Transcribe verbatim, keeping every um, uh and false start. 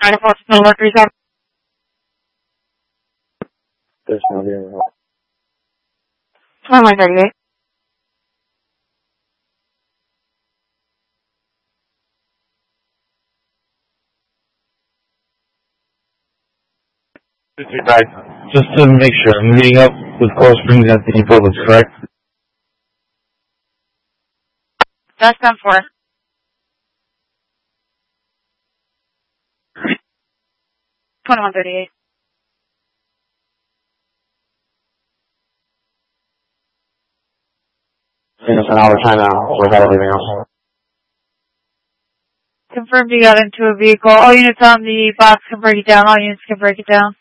China Post, no Mercury seven. There's no vehicle. twenty-one thirty-eight. Just to make sure, I'm meeting up with Coral Springs Anthony Publix, correct? That's done for. twenty-one thirty-eight. Phoenix and Albert China, what about everything else? Confirmed you got into a vehicle. All units on the box can break it down. All units can break it down.